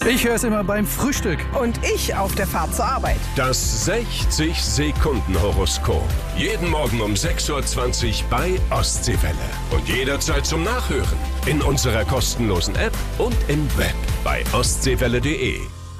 Ich höre es immer beim Frühstück. Und ich auf der Fahrt zur Arbeit. Das 60-Sekunden-Horoskop. Jeden Morgen um 6.20 Uhr bei Ostseewelle. Und jederzeit zum Nachhören. In unserer kostenlosen App und im Web bei ostseewelle.de.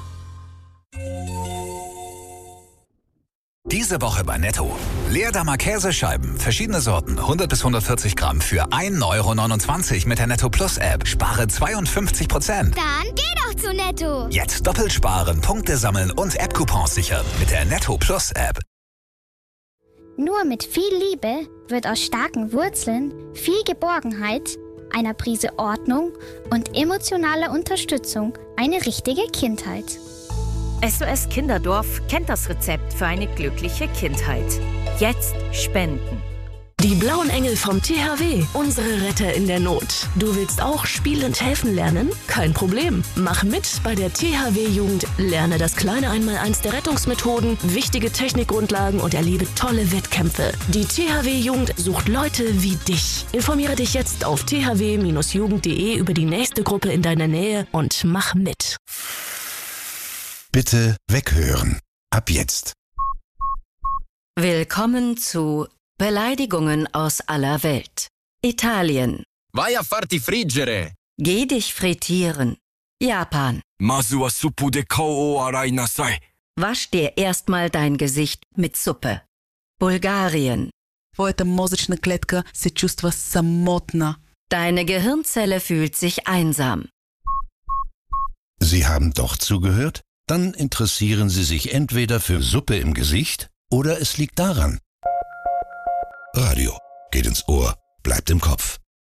Diese Woche bei Netto. Leerdammer Käsescheiben, verschiedene Sorten, 100 bis 140 Gramm für 1,29 € mit der Netto Plus App. Spare 52%. Dann geh doch zu Netto. Jetzt doppelt sparen, Punkte sammeln und App-Coupons sichern mit der Netto Plus App. Nur mit viel Liebe wird aus starken Wurzeln viel Geborgenheit, einer Prise Ordnung und emotionaler Unterstützung eine richtige Kindheit. SOS Kinderdorf kennt das Rezept für eine glückliche Kindheit. Jetzt spenden. Die blauen Engel vom THW, unsere Retter in der Not. Du willst auch spielend helfen lernen? Kein Problem. Mach mit bei der THW-Jugend. Lerne das kleine Einmaleins der Rettungsmethoden, wichtige Technikgrundlagen und erlebe tolle Wettkämpfe. Die THW-Jugend sucht Leute wie dich. Informiere dich jetzt auf thw-jugend.de über die nächste Gruppe in deiner Nähe und mach mit. Bitte weghören. Ab jetzt. Willkommen zu Beleidigungen aus aller Welt. Italien. Vai a farti friggere. Geh dich frittieren. Japan. Masu wa suppu de kao o arai nasai. Wasch dir erstmal dein Gesicht mit Suppe. Bulgarien. Твоята мозъчна клетка се чувства самотна. Deine Gehirnzelle fühlt sich einsam. Sie haben doch zugehört? Dann interessieren Sie sich entweder für Suppe im Gesicht oder es liegt daran. Radio geht ins Ohr, bleibt im Kopf.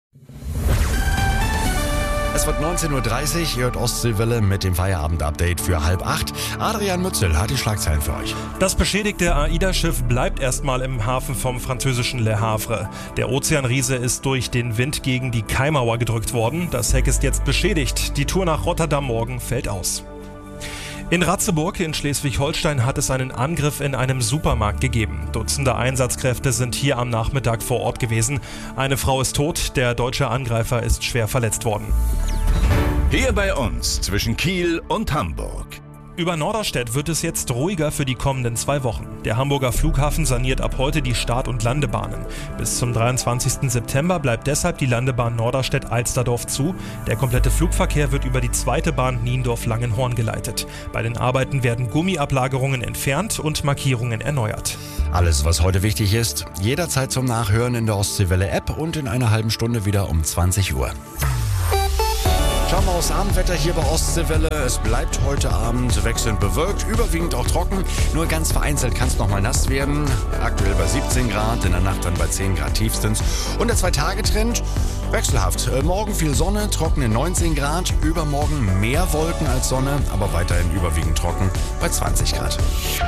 Es wird 19.30 Uhr, ihr hört Ostseewelle mit dem Feierabend-Update für 7:30. Adrian Mützel hat die Schlagzeilen für euch. Das beschädigte AIDA-Schiff bleibt erstmal im Hafen vom französischen Le Havre. Der Ozeanriese ist durch den Wind gegen die Kaimauer gedrückt worden. Das Heck ist jetzt beschädigt. Die Tour nach Rotterdam morgen fällt aus. In Ratzeburg in Schleswig-Holstein hat es einen Angriff in einem Supermarkt gegeben. Dutzende Einsatzkräfte sind hier am Nachmittag vor Ort gewesen. Eine Frau ist tot, der deutsche Angreifer ist schwer verletzt worden. Hier bei uns zwischen Kiel und Hamburg. Über Norderstedt wird es jetzt ruhiger für die kommenden 2 Wochen. Der Hamburger Flughafen saniert ab heute die Start- und Landebahnen. Bis zum 23. September bleibt deshalb die Landebahn Norderstedt-Alsterdorf zu. Der komplette Flugverkehr wird über die zweite Bahn Niendorf-Langenhorn geleitet. Bei den Arbeiten werden Gummiablagerungen entfernt und Markierungen erneuert. Alles, was heute wichtig ist, jederzeit zum Nachhören in der Ostseewelle-App und in einer halben Stunde wieder um 20 Uhr. Schauen wir aufs Abendwetter hier bei Ostseewelle. Es bleibt heute Abend wechselnd bewölkt, überwiegend auch trocken. Nur ganz vereinzelt kann es nochmal nass werden. Aktuell bei 17 Grad, in der Nacht dann bei 10 Grad tiefstens. Und der 2-Tage-Trend wechselhaft. Morgen viel Sonne, trockene 19 Grad. Übermorgen mehr Wolken als Sonne, aber weiterhin überwiegend trocken bei 20 Grad.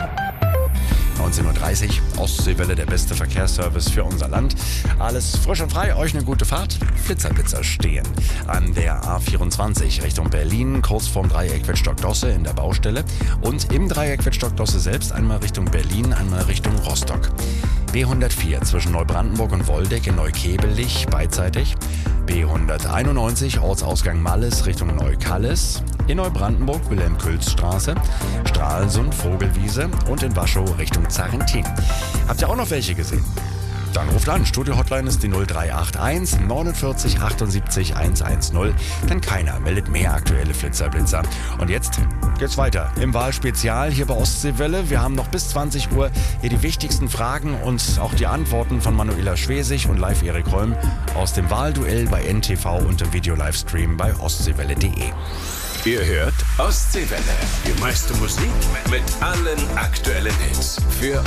19.30 Uhr, Ostseewelle, der beste Verkehrsservice für unser Land. Alles frisch und frei, euch eine gute Fahrt. Flitzer stehen an der A24 Richtung Berlin, kurz vorm Dreieck Wittstock-Dosse in der Baustelle. Und im Dreieck Wittstock-Dosse selbst einmal Richtung Berlin, einmal Richtung Rostock. B104 zwischen Neubrandenburg und Woldeck in Neukebelich beidseitig. B191 Ortsausgang Malles Richtung Neukallis. In Neubrandenburg Wilhelm-Külz-Straße, Stralsund, Vogelwiese und in Waschow Richtung Zarrentin. Habt ihr auch noch welche gesehen? Dann ruft an. Studio-Hotline ist die 0381 49 78 110. Denn keiner meldet mehr aktuelle Flitzer. Und jetzt geht's weiter im Wahlspezial hier bei Ostseewelle. Wir haben noch bis 20 Uhr hier die wichtigsten Fragen und auch die Antworten von Manuela Schwesig und Live Erik Röhm aus dem Wahlduell bei NTV und im Video-Livestream bei ostseewelle.de. Ihr hört Ostseewelle. Die meiste Musik mit allen aktuellen Hits. Für